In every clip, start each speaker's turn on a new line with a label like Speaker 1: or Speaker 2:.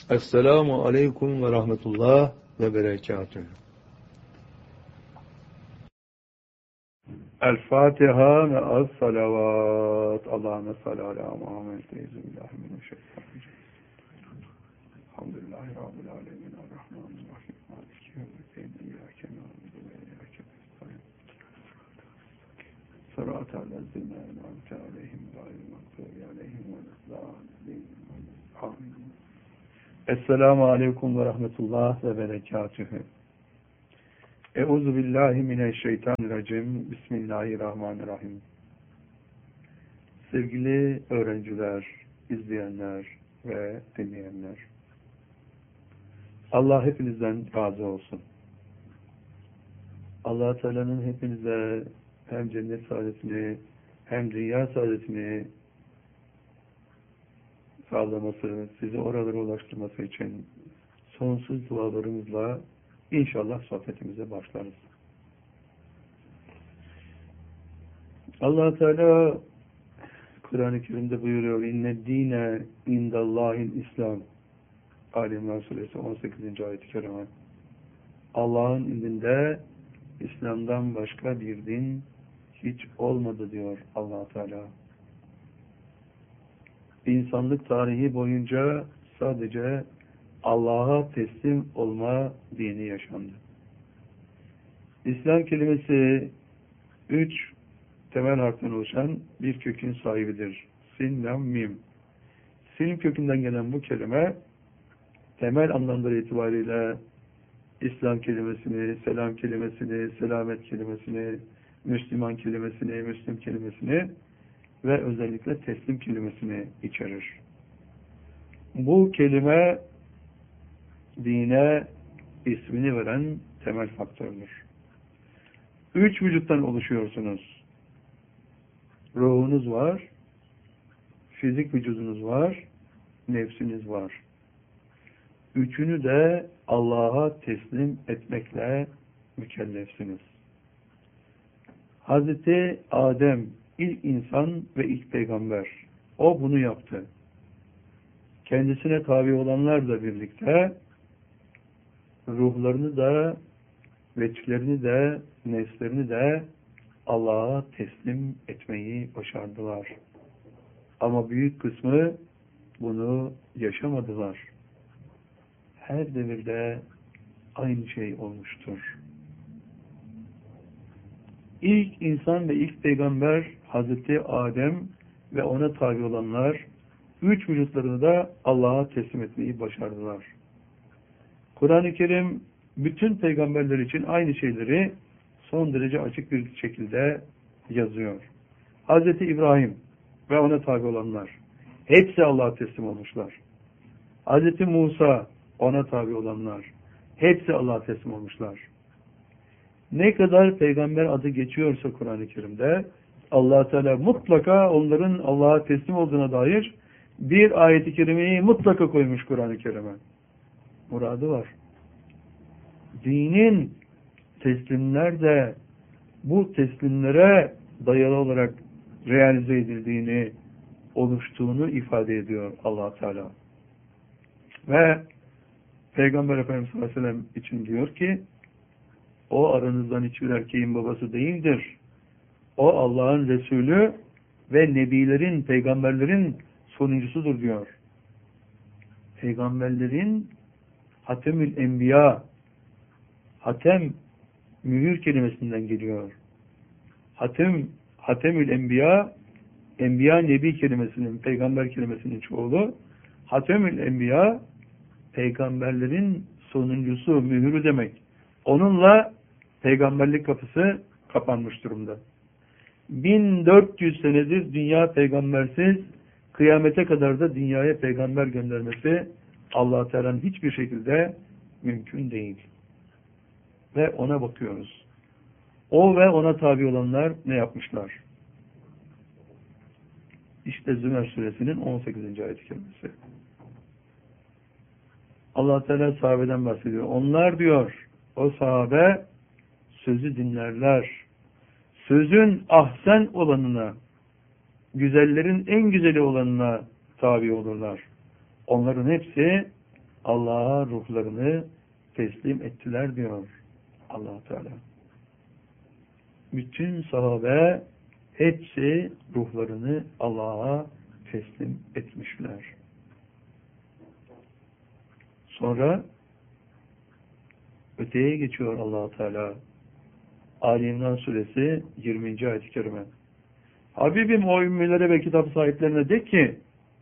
Speaker 1: Esselamu aleyküm ve rahmetullah ve berekatühü. El Fatiha ve az salavat. Allahümme salli ala Muhammed. Euzubillahimineşşeytanirracim. Elhamdülillahi Rabbil alemin. Errahmanirrahim. Maliki yevmiddin. İyyâke na'budu ve iyyâke nestaîn. Sıratal lezîne en'amte aleyhim gayril mağdûbi aleyhim veleddâllîn. Amin. Esselamu aleyküm ve rahmetullah ve berekatühü. Euzubillahimineşşeytanirracim. Bismillahirrahmanirrahim. Sevgili öğrenciler, izleyenler ve dinleyenler. Allah hepinizden razı olsun. Allah Teala'nın hepinize hem cennet saadetini hem dünya saadetini sağlaması, sizi oralara ulaştırması için sonsuz dualarımızla İnşallah sohbetimize başlarız. Allah Teala Kur'an-ı Kerim'de buyuruyor: İnne dine indallahil İslam. Ali İmran Suresi 18. ayet-i kerime. Allah'ın indinde İslam'dan başka bir din hiç olmadı diyor Allah Teala. İnsanlık tarihi boyunca sadece Allah'a teslim olma dini yaşandı. İslam kelimesi 3 temel harften oluşan bir kökün sahibidir. Sin, lam, mim. Sin kökünden gelen bu kelime temel anlamları itibariyle İslam kelimesini, selam kelimesini, selamet kelimesini, Müslüman kelimesini, Müslim kelimesini ve özellikle teslim kelimesini içerir. Bu kelime dine ismini veren temel faktördür. 3 vücuttan oluşuyorsunuz. Ruhunuz var, fizik vücudunuz var, nefsiniz var. Üçünü de Allah'a teslim etmekle mükellefsiniz. Hazreti Adem ilk insan ve ilk peygamber. O bunu yaptı. Kendisine tabi olanlarla birlikte ruhlarını da, veçlerini de, nefslerini de Allah'a teslim etmeyi başardılar. Ama büyük kısmı bunu yaşamadılar. Her devirde aynı şey olmuştur. İlk insan ve ilk peygamber Hazreti Adem ve ona tabi olanlar 3 vücutlarını da Allah'a teslim etmeyi başardılar. Kur'an-ı Kerim bütün peygamberler için aynı şeyleri son derece açık bir şekilde yazıyor. Hazreti İbrahim ve ona tabi olanlar hepsi Allah'a teslim olmuşlar. Hazreti Musa, ona tabi olanlar hepsi Allah'a teslim olmuşlar. Ne kadar peygamber adı geçiyorsa Kur'an-ı Kerim'de Allah Teala mutlaka onların Allah'a teslim olduğuna dair bir ayet-i kerimeyi mutlaka koymuş Kur'an-ı Kerim'e. Muradı var. Dinin teslimler de bu teslimlere dayalı olarak realize edildiğini, oluştuğunu ifade ediyor Allah Teala. Ve Peygamber Efendimiz sallallahu aleyhi ve sellem için diyor ki o aranızdan hiçbir erkeğin babası değildir. O Allah'ın Resulü ve nebilerin, peygamberlerin sonuncusudur diyor. Peygamberlerin Hatemül Enbiya, Hatem mühür kelimesinden geliyor. Hatemül Enbiya, Enbiya Nebi kelimesinin, peygamber kelimesinin çoğulu. Hatemül Enbiya, peygamberlerin sonuncusu, mühürü demek. Onunla peygamberlik kapısı kapanmış durumda. 1400 senedir dünya peygambersiz, kıyamete kadar da dünyaya peygamber göndermesi Allah Teala'nın hiçbir şekilde mümkün değil. Ve ona bakıyoruz. O ve ona tabi olanlar ne yapmışlar? İşte Zümer suresinin 18. ayet-i kerimesi. Allah Teala sahabeden bahsediyor. Onlar diyor, o sahabe sözü dinlerler. Sözün ahsen olanına, güzellerin en güzeli olanına tabi olurlar. Onların hepsi Allah'a ruhlarını teslim ettiler diyor Allah Teala. Bütün sahabe hepsi ruhlarını Allah'a teslim etmişler. Sonra öteye geçiyor Allah Teala. Ali İmran suresi 20. ayet-i kerime. Habibim o ümmilere ve kitap sahiplerine de ki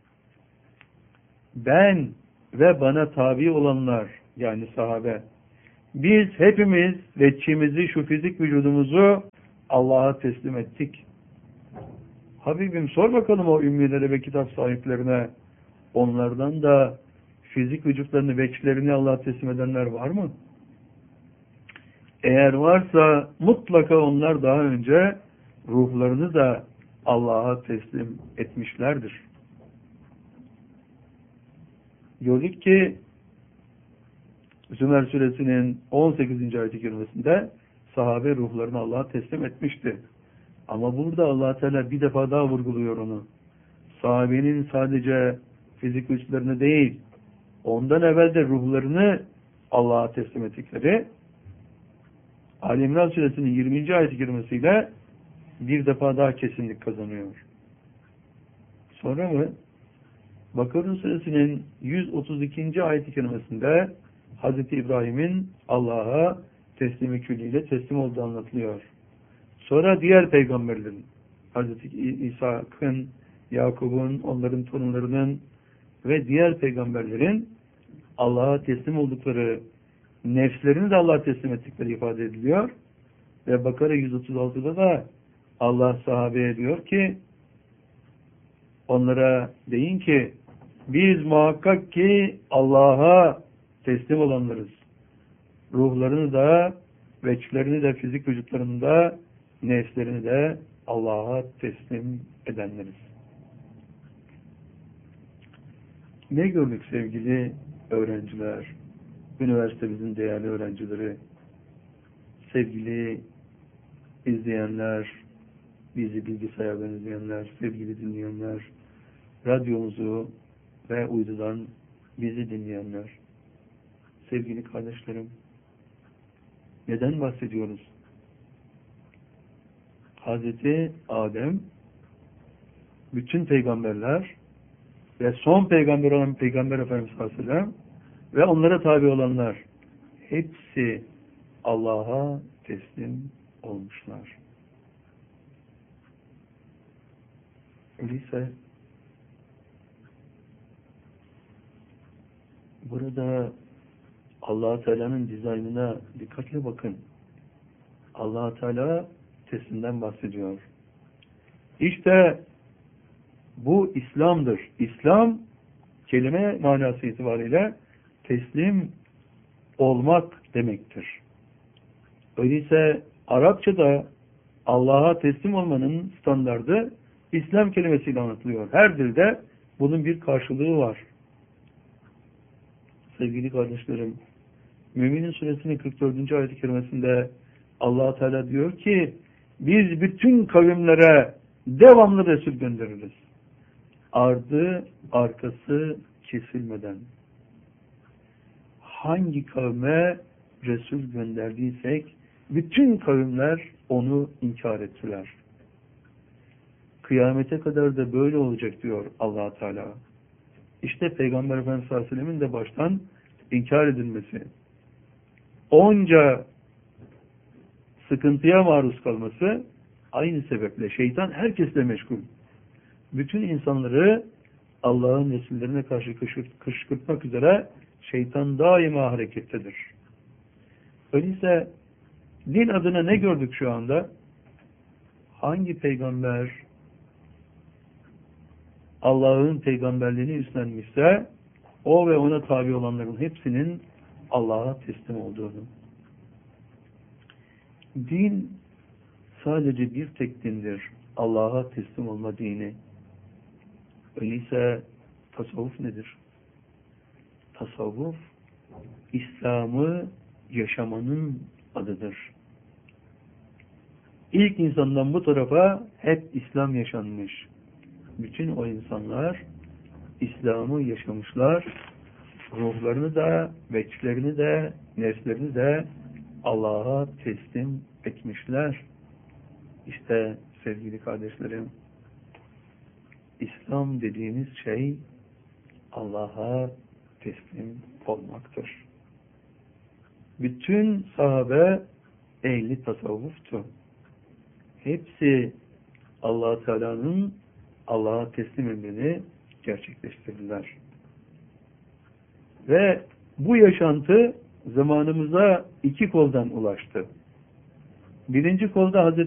Speaker 1: ben ve bana tabi olanlar yani sahabe biz hepimiz veçimizi şu fizik vücudumuzu Allah'a teslim ettik. Habibim sor bakalım o ümmilere ve kitap sahiplerine onlardan da fizik vücutlarını veçlerini Allah'a teslim edenler var mı? Eğer varsa mutlaka onlar daha önce ruhlarını da Allah'a teslim etmişlerdir. Gördük ki Zümer suresinin 18. ayet-i kerimesinde sahabe ruhlarını Allah'a teslim etmişti. Ama burada Allah Teala bir defa daha vurguluyor onu. Sahabenin sadece fizik vücutlarını değil, ondan evvel de ruhlarını Allah'a teslim ettikleri Ali İmran suresinin 20. ayet-i kerimesiyle bir defa daha kesinlik kazanıyor. Sonra mı? Bakara suresinin 132. ayet-i kerimesinde Hz. İbrahim'in Allah'a teslimi külliyle teslim olduğu anlatılıyor. Sonra diğer peygamberlerin, Hz. İshak'ın, Yakub'un, onların torunlarının ve diğer peygamberlerin Allah'a teslim oldukları, nefslerini de Allah'a teslim ettikleri ifade ediliyor. Ve Bakara 136'da da Allah sahabeye diyor ki, onlara deyin ki, biz muhakkak ki Allah'a teslim olanlarız. Ruhlarını da, veçlerini de, fizik vücutlarını da, nefslerini de Allah'a teslim edenleriz. Ne gördük sevgili öğrenciler, üniversitemizin değerli öğrencileri, sevgili izleyenler, bizi bilgisayardan izleyenler, sevgili dinleyenler, radyomuzu ve uydudan bizi dinleyenler, sevgili kardeşlerim, neden bahsediyoruz? Hazreti Adem, bütün peygamberler ve son peygamber olan Peygamber Efendimiz Aleyhisselam ve onlara tabi olanlar hepsi Allah'a teslim olmuşlar. Öyleyse burada Allah Teala'nın dizaynına dikkatle bakın. Allah Teala teslimden bahsediyor. İşte bu İslam'dır. İslam kelime manası itibariyle teslim olmak demektir. Öyleyse Arapçada Allah'a teslim olmanın standardı İslam kelimesiyle anlatılıyor. Her dilde bunun bir karşılığı var. Sevgili kardeşlerim, Müminin suresinin 44. ayet-i kerimesinde Allah Teala diyor ki biz bütün kavimlere devamlı Resul göndeririz. Ardı arkası kesilmeden. Hangi kavme Resul gönderdiysek bütün kavimler onu inkar ettiler. Kıyamete kadar da böyle olacak diyor Allah Teala. İşte Peygamber Efendimiz sallallahu aleyhi ve sellem'in de baştan inkar edilmesi, onca sıkıntıya maruz kalması aynı sebeple şeytan herkesle meşgul. Bütün insanları Allah'ın nesillerine karşı kışkırtmak üzere şeytan daima harekettedir. Öyleyse din adına ne gördük şu anda? Hangi peygamber Allah'ın peygamberliğini üstlenmişse o ve ona tabi olanların hepsinin Allah'a teslim olduğunu. Din sadece bir tek dindir. Allah'a teslim olma dini. Öyleyse tasavvuf nedir? Tasavvuf İslam'ı yaşamanın adıdır. İlk insandan bu tarafa hep İslam yaşanmış. Bütün o insanlar İslam'ı yaşamışlar ruhlarını da, vecihlerini de, nefslerini de Allah'a teslim etmişler. İşte sevgili kardeşlerim, İslam dediğimiz şey Allah'a teslim olmaktır. Bütün sahabe ehli tasavvuftu. Hepsi Allah Teala'nın Allah'a teslim emrini gerçekleştirdiler. Ve bu yaşantı zamanımıza iki koldan ulaştı. Birinci kolda Hz.